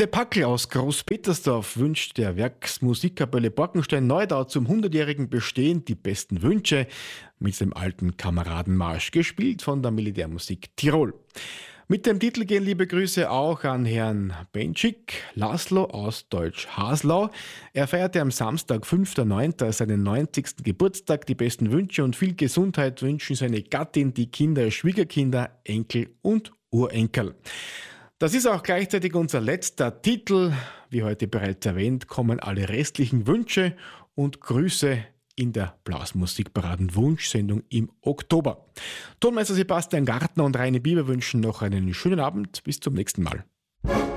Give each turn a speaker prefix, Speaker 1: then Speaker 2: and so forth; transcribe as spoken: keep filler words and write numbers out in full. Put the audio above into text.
Speaker 1: Sepp Hackel aus Großpetersdorf wünscht der Werksmusikkapelle Borkenstein Neudau zum hundertjährigen Bestehen die besten Wünsche mit dem alten Kameradenmarsch, gespielt von der Militärmusik Tirol. Mit dem Titel gehen liebe Grüße auch an Herrn Benschik Laszlo aus Deutsch Haslau. Er feierte am Samstag, fünfter neunter seinen neunzigsten Geburtstag. Die besten Wünsche und viel Gesundheit wünschen seine Gattin, die Kinder, Schwiegerkinder, Enkel und Urenkel. Das ist auch gleichzeitig unser letzter Titel. Wie heute bereits erwähnt, kommen alle restlichen Wünsche und Grüße in der Blasmusikparaden-Wunschsendung im Oktober. Tonmeister Sebastian Gartner und Reine Bieber wünschen noch einen schönen Abend. Bis zum nächsten Mal.